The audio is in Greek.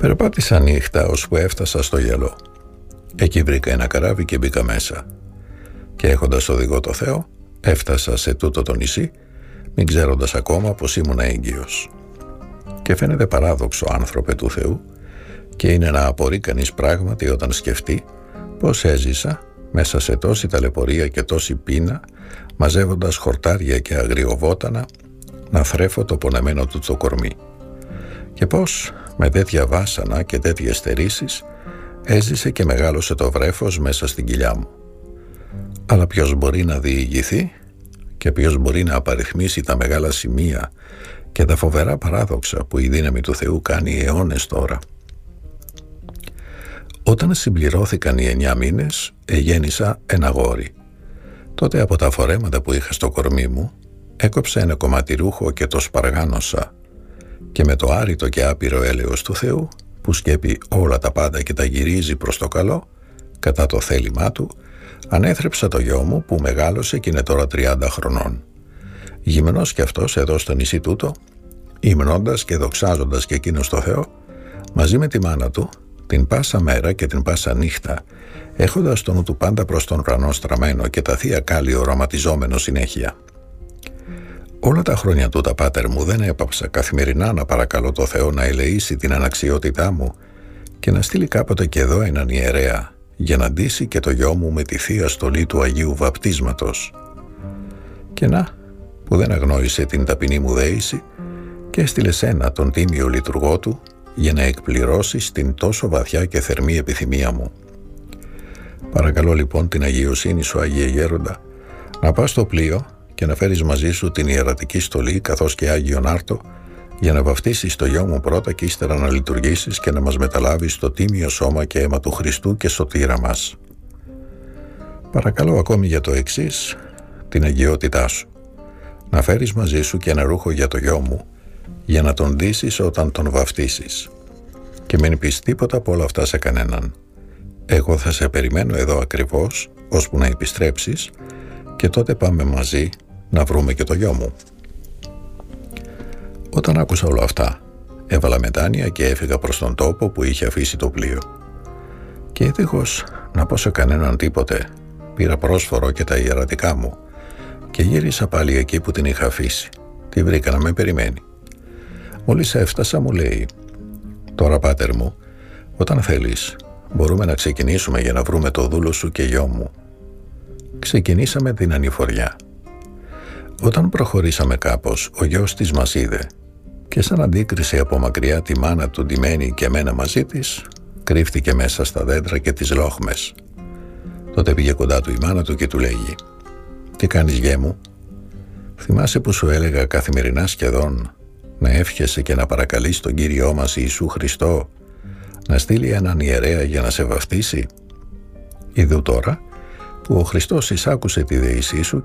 Περπάτησα νύχτα ώσπου έφτασα στο γυαλό. Εκεί βρήκα ένα καράβι και μπήκα μέσα. Και έχοντας οδηγό το Θεό, έφτασα σε τούτο το νησί, μην ξέροντας ακόμα πως ήμουν έγκυος. Και φαίνεται παράδοξο, άνθρωπε του Θεού, και είναι να απορεί κανείς πράγματι όταν σκεφτεί πως έζησα μέσα σε τόση ταλαιπωρία και τόση πείνα, μαζεύοντας χορτάρια και αγριοβότανα, να θρέφω το πονεμένο του το κορμί. Και πως με τέτοια βάσανα και τέτοιες στερήσεις έζησε και μεγάλωσε το βρέφος μέσα στην κοιλιά μου. Αλλά ποιος μπορεί να διηγηθεί και ποιος μπορεί να απαριθμίσει τα μεγάλα σημεία και τα φοβερά παράδοξα που η δύναμη του Θεού κάνει αιώνες τώρα. Όταν συμπληρώθηκαν οι 9 μήνες, γέννησα ένα αγόρι. Τότε από τα φορέματα που είχα στο κορμί μου, έκοψα ένα κομμάτι ρούχο και το σπαργάνωσα, και με το άρρητο και άπειρο έλεος του Θεού, που σκέπει όλα τα πάντα και τα γυρίζει προς το καλό, κατά το θέλημά του, ανέθρεψα το γιο μου που μεγάλωσε και είναι τώρα 30 χρονών. Γυμνός κι αυτός εδώ στο νησί τούτο, υμνώντας και δοξάζοντας και εκείνος το Θεό, μαζί με τη μάνα του, την πάσα μέρα και την πάσα νύχτα, έχοντας το νου του πάντα προς τον ουρανό στραμμένο και τα θεία κάλλη οραματιζόμενο συνέχεια. Όλα τα χρόνια τούτα, πάτερ μου, δεν έπαψα καθημερινά να παρακαλώ το Θεό να ελεήσει την αναξιότητά μου και να στείλει κάποτε και εδώ έναν ιερέα για να ντύσει και το γιο μου με τη θεία στολή του Αγίου Βαπτίσματος. Και να, που δεν αγνόησε την ταπεινή μου δέηση και έστειλε σένα τον τίμιο λειτουργό του για να εκπληρώσεις την τόσο βαθιά και θερμή επιθυμία μου. Παρακαλώ λοιπόν την αγιοσύνη σου, Άγιε Γέροντα, να πας στο πλοίο και να φέρεις μαζί σου την ιερατική στολή καθώς και Άγιον Άρτο για να βαφτίσεις το γιο μου πρώτα και ύστερα να λειτουργήσεις και να μας μεταλάβεις στο τίμιο σώμα και αίμα του Χριστού και σωτήρα μας. Παρακαλώ ακόμη για το εξής, την αγιότητά σου, να φέρεις μαζί σου και ένα ρούχο για το γιο μου για να τον ντύσεις όταν τον βαφτίσεις. Και μην πεις τίποτα από όλα αυτά σε κανέναν. Εγώ θα σε περιμένω εδώ ακριβώς ώσπου να επιστρέψεις και τότε πάμε μαζί να βρούμε και το γιο μου. Όταν άκουσα όλα αυτά, έβαλα μετάνοια και έφυγα προς τον τόπο που είχε αφήσει το πλοίο. Και δίχως να πω σε κανέναν τίποτε, πήρα πρόσφορο και τα ιερατικά μου και γύρισα πάλι εκεί που την είχα αφήσει. Τη βρήκα να με περιμένει. Μόλις έφτασα μου λέει, «Τώρα, πάτερ μου, όταν θέλεις, μπορούμε να ξεκινήσουμε για να βρούμε το δούλο σου και γιο μου». Ξεκινήσαμε την ανηφοριά. Όταν προχωρήσαμε κάπως, ο γιος της μας είδε και σαν αντίκρισε από μακριά τη μάνα του ντυμένη και εμένα μαζί της, κρύφτηκε μέσα στα δέντρα και τις λόχμες. Τότε πήγε κοντά του η μάνα του και του λέγει, «Τι κάνεις, γιέ μου? Θυμάσαι που σου έλεγα καθημερινά σχεδόν να εύχεσαι και να παρακαλείς τον Κύριό μας Ιησού Χριστό να στείλει έναν ιερέα για να σε βαφτίσει? Ιδού τώρα που ο Χριστός εισάκουσε τη δεήσή σου